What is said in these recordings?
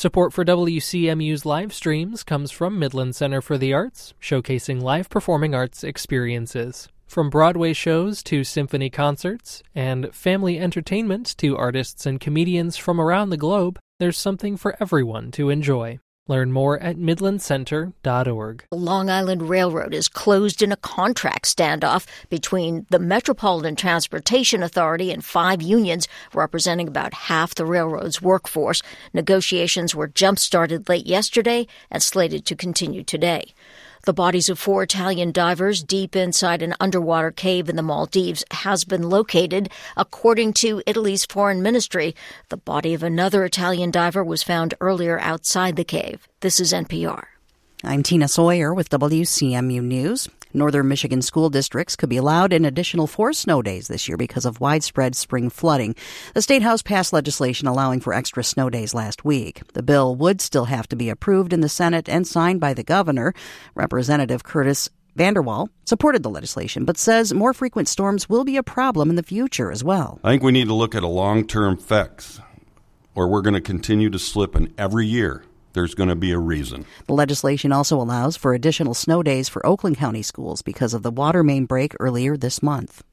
Support for WCMU's live streams comes from Midland Center for the Arts, showcasing live performing arts experiences. From Broadway shows to symphony concerts, and family entertainment to artists and comedians from around the globe, there's something for everyone to enjoy. Learn more at midlandcenter.org. The Long Island Railroad is closed in a contract standoff between the Metropolitan Transportation Authority and 5 unions representing about half the railroad's workforce. Negotiations were jump-started late yesterday and slated to continue today. The bodies of 4 Italian divers deep inside an underwater cave in the Maldives has been located. According to Italy's foreign ministry, the body of another Italian diver was found earlier outside the cave. This is NPR. I'm Tina Sawyer with WCMU News. Northern Michigan school districts could be allowed an additional 4 snow days this year because of widespread spring flooding. The State House passed legislation allowing for extra snow days last week. The bill would still have to be approved in the Senate and signed by the governor. Representative Curtis Vanderwall supported the legislation, but says more frequent storms will be a problem in the future as well. I think we need to look at a long-term fix, or we're going to continue to slip, and every year there's going to be a reason. The legislation also allows for additional snow days for Oakland County schools because of the water main break earlier this month.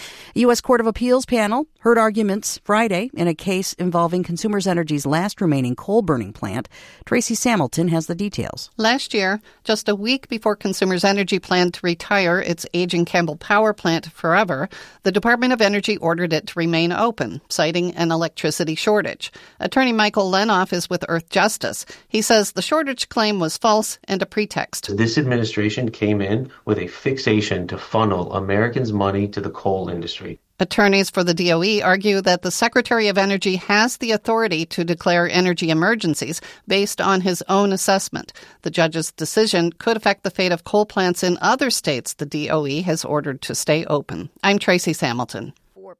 A U.S. Court of Appeals panel heard arguments Friday in a case involving Consumers Energy's last remaining coal-burning plant. Tracy Samilton has the details. Last year, just a week before Consumers Energy planned to retire its aging Campbell Power Plant forever, the Department of Energy ordered it to remain open, citing an electricity shortage. Attorney Michael Lenoff is with Earth Justice. He says the shortage claim was false and a pretext. This administration came in with a fixation to funnel Americans' money to the coal industry. Attorneys for the DOE argue that the Secretary of Energy has the authority to declare energy emergencies based on his own assessment. The judge's decision could affect the fate of coal plants in other states the DOE has ordered to stay open. I'm Tracy Samilton.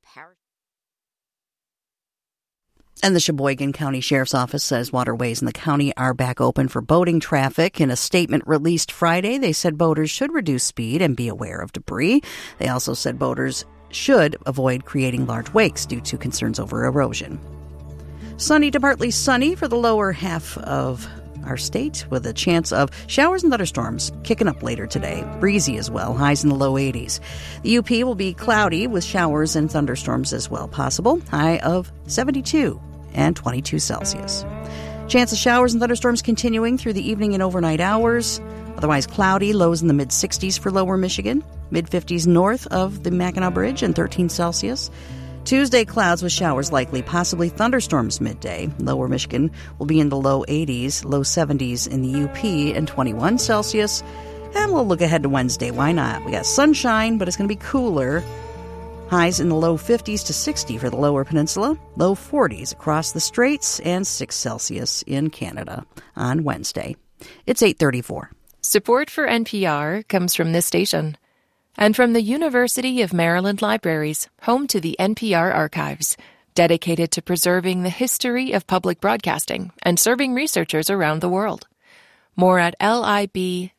And the Sheboygan County Sheriff's Office says waterways in the county are back open for boating traffic. In a statement released Friday, they said boaters should reduce speed and be aware of debris. They also said boaters should avoid creating large wakes due to concerns over erosion. Sunny to partly sunny for the lower half of our state, with a chance of showers and thunderstorms kicking up later today. Breezy as well, highs in the low 80s. The UP will be cloudy with showers and thunderstorms as well possible, high of 72 and 22 Celsius. Chance of showers and thunderstorms continuing through the evening and overnight hours. Otherwise cloudy, lows in the mid-60s for lower Michigan, mid-50s north of the Mackinac Bridge and 13 Celsius. Tuesday, clouds with showers likely, possibly thunderstorms midday. Lower Michigan will be in the low 80s, low 70s in the UP, and 21 Celsius. And we'll look ahead to Wednesday. Why not? We got sunshine, but it's going to be cooler. Highs in the low 50s to 60 for the lower peninsula, low 40s across the straits, and 6 Celsius in Canada on Wednesday. It's 8:34. Support for NPR comes from this station and from the University of Maryland Libraries, home to the NPR Archives, dedicated to preserving the history of public broadcasting and serving researchers around the world. More at lib.umd.edu.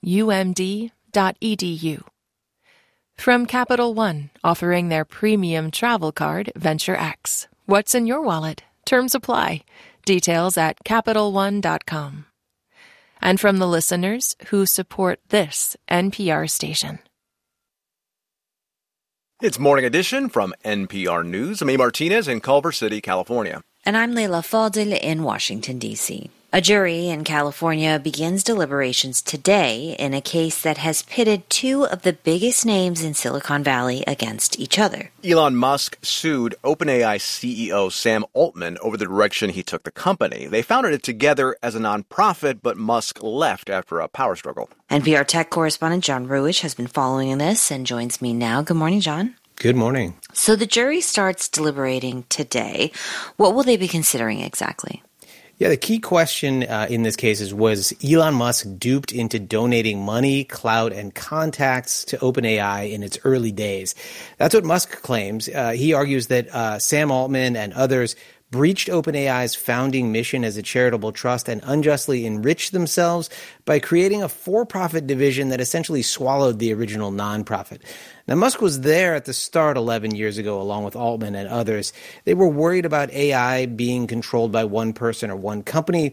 From Capital One, offering their premium travel card, Venture X. What's in your wallet? Terms apply. Details at CapitalOne.com. And from the listeners who support this NPR station. It's Morning Edition from NPR News. I'm A. Martinez in Culver City, California. And I'm Leila Fadel in Washington, D.C. A jury in California begins deliberations today in a case that has pitted 2 of the biggest names in Silicon Valley against each other. Elon Musk sued OpenAI CEO Sam Altman over the direction he took the company. They founded it together as a nonprofit, but Musk left after a power struggle. NPR tech correspondent John Ruwitch has been following this and joins me now. Good morning, John. Good morning. So the jury starts deliberating today. What will they be considering exactly? Yeah, the key question in this case was Elon Musk duped into donating money, clout, and contacts to OpenAI in its early days? That's what Musk claims. He argues that Sam Altman and others breached OpenAI's founding mission as a charitable trust and unjustly enriched themselves by creating a for-profit division that essentially swallowed the original nonprofit. Now, Musk was there at the start 11 years ago, along with Altman and others. They were worried about AI being controlled by one person or one company,